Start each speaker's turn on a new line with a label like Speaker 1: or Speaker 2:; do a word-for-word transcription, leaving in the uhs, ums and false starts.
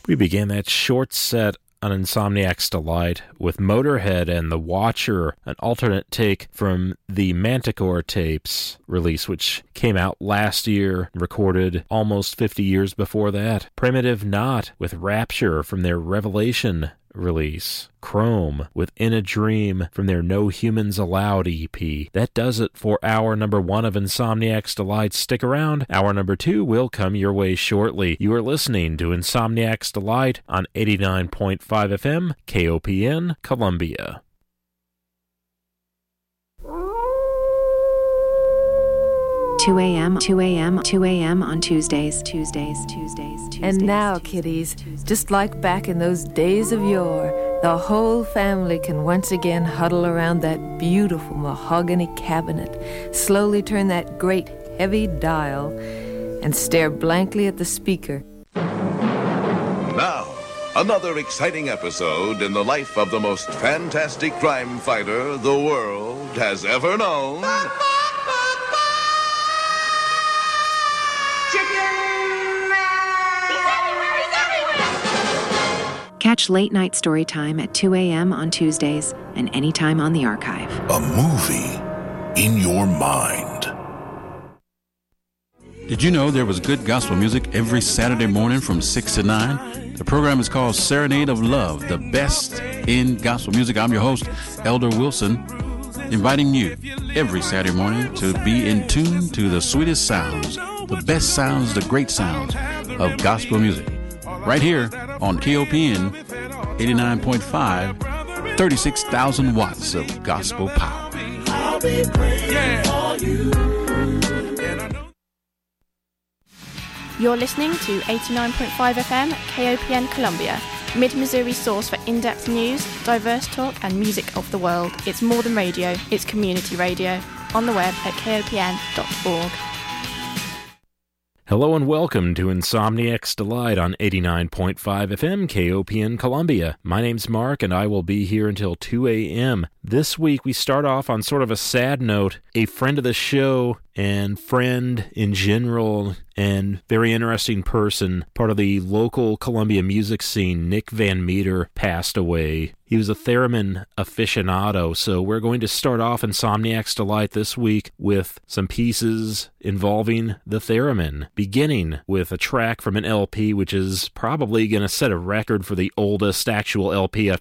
Speaker 1: We began that short set on Insomniac's Delight with Motorhead and The Watcher, an alternate take from the Manticore tapes release, which came out last year, recorded almost fifty years before that. Primitive Knot with Rapture from their Revelation release. Chrome with In a Dream from their No Humans Allowed E P. That does it for hour number one of Insomniac's Delight. Stick around. Hour number two will come your way shortly. You are listening to Insomniac's Delight on eighty-nine point five F M, K O P N, Columbia.
Speaker 2: two a.m., two a.m., two a.m. on Tuesdays, Tuesdays, Tuesdays, Tuesdays.
Speaker 3: And now, kiddies, just like back in those days of yore, the whole family can once again huddle around that beautiful mahogany cabinet, slowly turn that great heavy dial, and stare blankly at the speaker.
Speaker 4: Now, another exciting episode in the life of the most fantastic crime fighter the world has ever known.
Speaker 2: Catch Late Night Storytime at two a.m. on Tuesdays and anytime on the archive.
Speaker 5: A movie in your mind.
Speaker 6: Did you know there was good gospel music every Saturday morning from six to nine? The program is called Serenade of Love, the best in gospel music. I'm your host, Elder Wilson, inviting you every Saturday morning to be in tune to the sweetest sounds, the best sounds, the great sounds of gospel music. Right here on K O P N eighty-nine point five, thirty-six thousand watts of gospel power.
Speaker 7: I'll be praying for you.
Speaker 8: You're listening to eighty-nine point five F M, K O P N Columbia, Mid-Missouri's source for in-depth news, diverse talk, and music of the world. It's more than radio, it's community radio. On the web at K O P N dot org.
Speaker 1: Hello and welcome to Insomniac's Delight on eighty-nine point five F M, K O P N Columbia. My name's Mark and I will be here until two a.m. This week we start off on sort of a sad note. A friend of the show and friend in general and very interesting person, part of the local Columbia music scene, Nick Van Meter, passed away. He was a theremin aficionado, so we're going to start off Insomniac's Delight this week with some pieces involving the theremin, beginning with a track from an L P which is probably going to set a record for the oldest actual L P I've